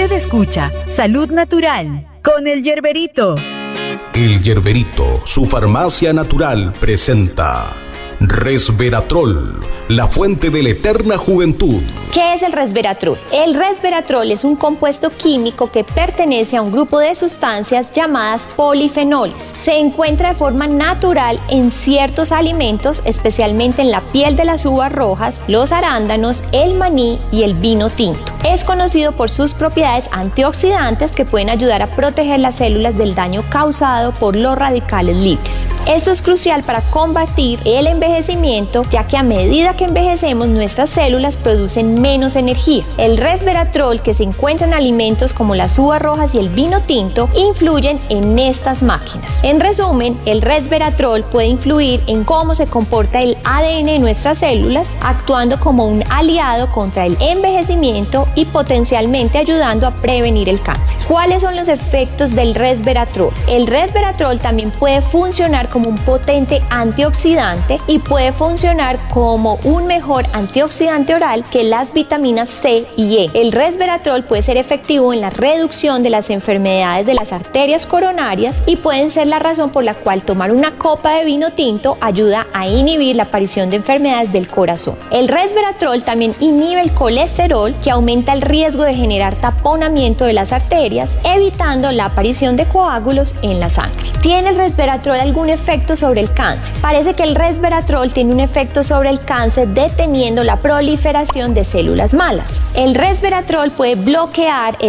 Usted escucha Salud Natural con El Yerberito. El Yerberito, su farmacia natural, presenta Resveratrol, la fuente de la eterna juventud. ¿Qué es el resveratrol? El resveratrol es un compuesto químico que pertenece a un grupo de sustancias llamadas polifenoles. Se encuentra de forma natural en ciertos alimentos, especialmente en la piel de las uvas rojas, los arándanos, el maní y el vino tinto. Es conocido por sus propiedades antioxidantes que pueden ayudar a proteger las células del daño causado por los radicales libres. Esto es crucial para combatir el envejecimiento, ya que a medida que envejecemos nuestras células producen menos energía. El resveratrol, que se encuentra en alimentos como las uvas rojas y el vino tinto, influyen en estas máquinas. En resumen, el resveratrol puede influir en cómo se comporta el ADN de nuestras células, actuando como un aliado contra el envejecimiento y potencialmente ayudando a prevenir el cáncer. ¿Cuáles son los efectos del resveratrol? El resveratrol también puede funcionar como un potente antioxidante y puede funcionar como un mejor antioxidante oral que las vitaminas C y E. El resveratrol puede ser efectivo en la reducción de las enfermedades de las arterias coronarias y pueden ser la razón por la cual tomar una copa de vino tinto ayuda a inhibir la aparición de enfermedades del corazón. El resveratrol también inhibe el colesterol, que aumenta el riesgo de generar taponamiento de las arterias, evitando la aparición de coágulos en la sangre. ¿Tiene el resveratrol algún efecto sobre el cáncer? Parece que el resveratrol tiene un efecto sobre el cáncer deteniendo la proliferación de células malas. El resveratrol puede bloquear el